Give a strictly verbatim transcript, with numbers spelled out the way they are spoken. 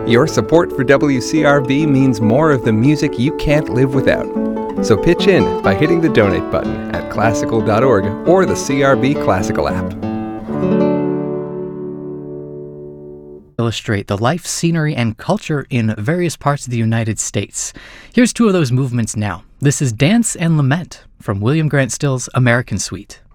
Your support for W C R B means more of the music you can't live without. So pitch in by hitting the donate button at classical dot org or the C R B Classical app. Illustrate the life, scenery, and culture in various parts of the United States. Here's two of those movements now. This is Dance and Lament from William Grant Still's American Suite.